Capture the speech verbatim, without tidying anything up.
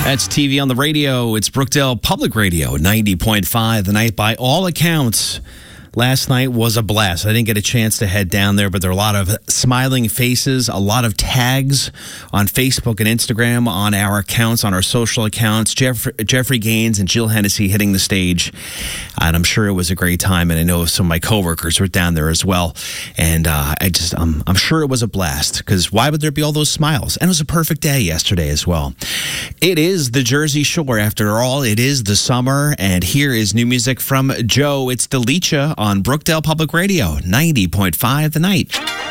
That's T V on the radio. It's Brookdale Public Radio, ninety point five The Night. By all accounts, last night was a blast. I didn't get a chance to head down there, but there are a lot of smiling faces, a lot of tags on Facebook and Instagram, on our accounts, on our social accounts. Jeff, Jeffrey Gaines and Jill Hennessy hitting the stage, and I'm sure it was a great time. And I know some of my coworkers were down there as well. And uh, I just, um, I'm sure it was a blast, because why would there be all those smiles? And it was a perfect day yesterday as well. It is the Jersey Shore, after all. It is the summer, and here is new music from Joe. It's Delicia on Brookdale Public Radio, ninety point five The Night.